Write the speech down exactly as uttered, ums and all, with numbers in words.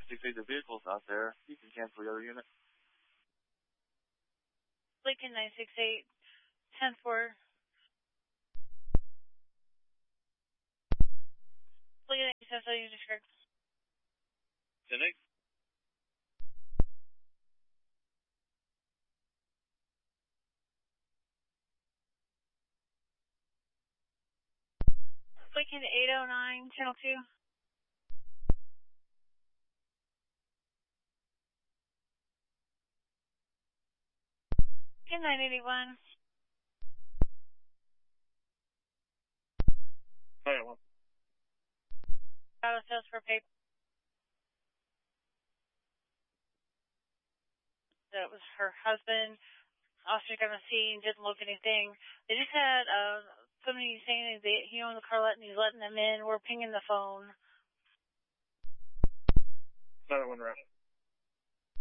six eight, the vehicle's not there. You can cancel the other unit. Lincoln nine six eight, ten four. Lincoln nine six eight, district. ten eight. Lincoln eight oh nine, channel two. Lincoln nine eighty-one. nine one. Auto sales for paper. That was her husband. Officer got on the scene, didn't look anything. They just had uh, somebody saying that he owned the car and he's letting them in. We're pinging the phone. Another one, ref.